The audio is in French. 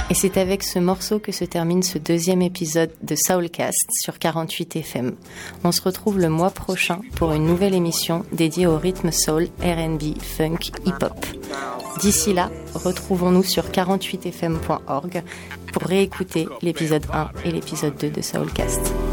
Et c'est avec ce morceau que se termine ce deuxième épisode de Soulcast sur 48 FM. On se retrouve le mois prochain pour une nouvelle émission dédiée au rythme soul, R&B, funk, hip-hop. D'ici là, retrouvons-nous sur 48fm.org pour réécouter l'épisode 1 et l'épisode 2 de Soulcast.